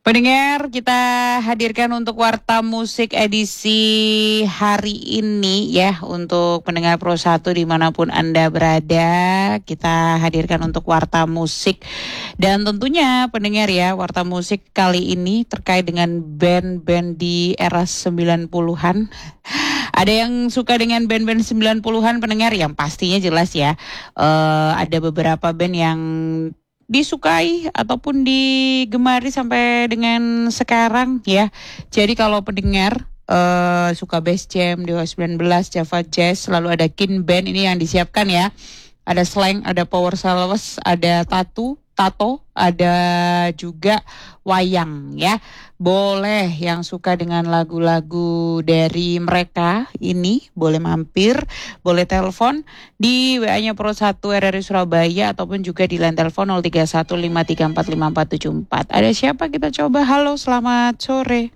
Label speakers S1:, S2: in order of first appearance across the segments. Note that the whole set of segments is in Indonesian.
S1: Pendengar, kita hadirkan untuk Warta Musik edisi hari ini ya. Untuk pendengar Pro 1 dimanapun Anda berada, kita hadirkan untuk Warta Musik. Dan tentunya pendengar ya, Warta Musik kali ini terkait dengan band-band di era 90-an. Ada yang suka dengan band-band 90-an pendengar, yang pastinya jelas ya. Ada beberapa band yang disukai ataupun digemari sampai dengan sekarang ya. Jadi kalau pendengar suka Bass Jam, Dewa 19, Java Jazz, lalu ada Kin Band ini yang disiapkan ya. Ada Slang, ada Power Salwas, ada Tato, ada juga Wayang ya. Boleh yang suka dengan lagu-lagu dari mereka ini boleh mampir, boleh telepon di WA-nya Pro 1 RRI Surabaya ataupun juga di line telepon 0315345474. Ada siapa kita coba? Halo, selamat sore.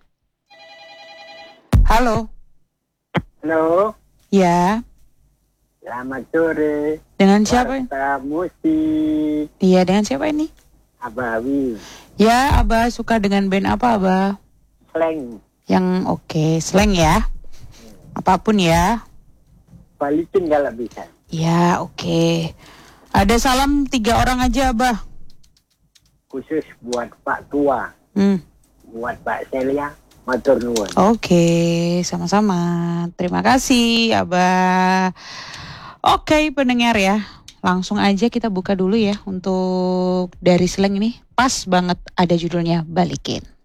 S1: Halo.
S2: Halo.
S1: Ya.
S2: Selamat sore.
S1: Dengan siapa?
S2: Warta Musik.
S1: Iya, dengan siapa ini?
S2: Abawi.
S1: Ya, Abah suka dengan band apa, Abah?
S2: Slang.
S1: Yang oke, Slang ya. Apapun ya.
S2: Balikin kalau bisa.
S1: Ya, oke. Ada salam 3 orang aja, Abah.
S2: Khusus buat Pak Tua. Buat Pak Celia. Matur nuwun.
S1: Oke, sama-sama. Terima kasih, Abah. Oke, pendengar ya. Langsung aja kita buka dulu ya untuk dari Slang ini. Pas banget ada judulnya Balikin.